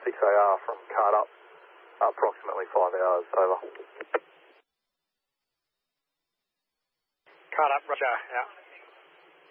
6AR from Card Up, approximately 5 hours, over. Card Up, roger, out.